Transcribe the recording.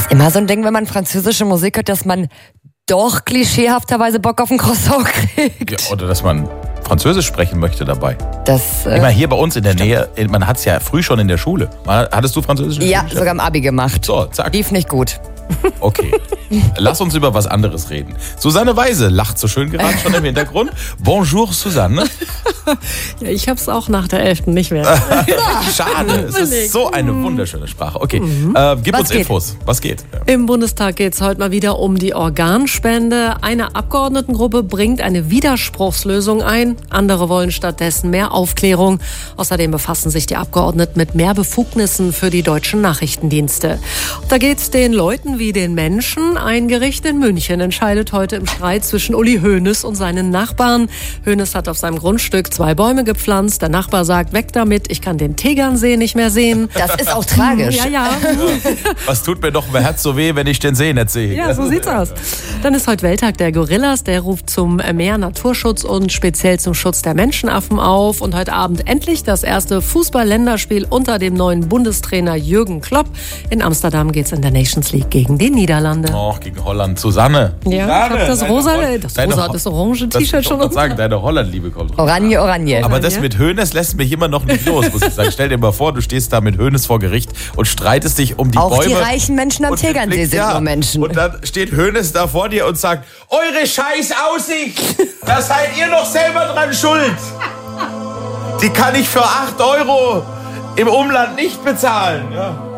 Immer so ein Ding, wenn man französische Musik hört, dass man doch klischeehafterweise Bock auf ein Croissant kriegt. Ja, oder dass man Französisch sprechen möchte dabei. Das, Ich meine, hier bei uns in der Nähe, man hat es ja früh schon in der Schule. Hattest du Französisch? Ja, sogar im Abi gemacht. So, zack. Lief nicht gut. Okay. Lass uns über was anderes reden. Susanne Weise lacht so schön gerade schon im Hintergrund. Bonjour, Susanne. Ja, ich hab's auch nach der 11. nicht mehr. Schade, es ist so eine wunderschöne Sprache. Okay, gib Was uns geht? Infos. Was geht? Ja. Im Bundestag geht es heute mal wieder um die Organspende. Eine Abgeordnetengruppe bringt eine Widerspruchslösung ein. Andere wollen stattdessen mehr Aufklärung. Außerdem befassen sich die Abgeordneten mit mehr Befugnissen für die deutschen Nachrichtendienste. Da geht es den Leuten wie den Menschen. Ein Gericht in München entscheidet heute im Streit zwischen Uli Hoeneß und seinen Nachbarn. Hoeneß hat auf seinem Grundstück 2 Bäume gepflanzt. Der Nachbar sagt, weg damit, ich kann den Tegernsee nicht mehr sehen. Das ist auch tragisch. Ja. Was tut mir doch mein Herz so weh, wenn ich den See nicht sehe? Ja, so sieht's aus. Dann ist heute Welttag der Gorillas. Der ruft zum mehr Naturschutz und speziell zum Schutz der Menschenaffen auf. Und heute Abend endlich das erste Fußball-Länderspiel unter dem neuen Bundestrainer Jürgen Klopp. In Amsterdam geht's in der Nations League gegen die Niederlande. Och, gegen Holland. Susanne. Ja, ich hab das orange T-Shirt schon Ich sagen, deine Holland-Liebe kommt raus. Oranje. Aber das mit Hoeneß lässt mich immer noch nicht los, muss ich sagen. Stell dir mal vor, du stehst da mit Hoeneß vor Gericht und streitest dich um die Auch Bäume. die reichen Menschen am Und Tegernsee blickst, sind nur Menschen. Und dann steht Hoeneß da vor dir und sagt, eure scheiß Aussicht, da seid ihr doch selber dran schuld. Die kann ich für 8 € im Umland nicht bezahlen. Ja.